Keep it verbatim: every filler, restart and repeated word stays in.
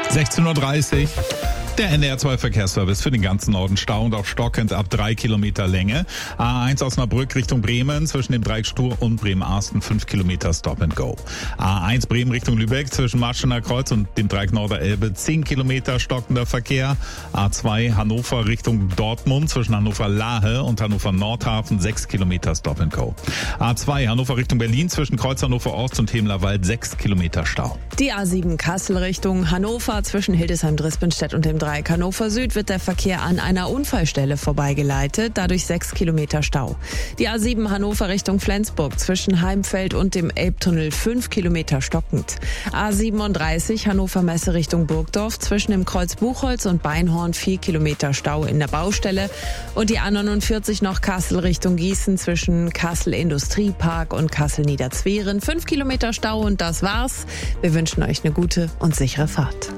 sechzehn Uhr dreißig. Der N D R zwei Verkehrsservice für den ganzen Norden Stau und auch stockend ab drei Kilometer Länge. A eins Osnabrück Richtung Bremen zwischen dem Dreieck Stur und Bremen-Arsten fünf Kilometer Stop and Go. A eins Bremen Richtung Lübeck zwischen Marschener Kreuz und dem Dreieck Norderelbe zehn Kilometer stockender Verkehr. A zwei Hannover Richtung Dortmund zwischen Hannover-Lahe und Hannover-Nordhafen sechs Kilometer Stop and Go. A zwei Hannover Richtung Berlin zwischen Kreuz Hannover Ost und Hemlerwald sechs Kilometer Stau. Die A sieben Kassel Richtung Hannover zwischen Hildesheim-Drispenstedt und dem Dreieck Hannover Süd wird der Verkehr an einer Unfallstelle vorbeigeleitet, dadurch sechs Kilometer Stau. Die A sieben Hannover Richtung Flensburg zwischen Heimfeld und dem Elbtunnel fünf Kilometer stockend. A siebenunddreißig Hannover Messe Richtung Burgdorf zwischen dem Kreuz Buchholz und Beinhorn vier Kilometer Stau in der Baustelle. Und die A neunundvierzig noch Kassel Richtung Gießen zwischen Kassel Industriepark und Kassel Niederzweren fünf Kilometer Stau und das war's. Wir wünschen euch eine gute und sichere Fahrt.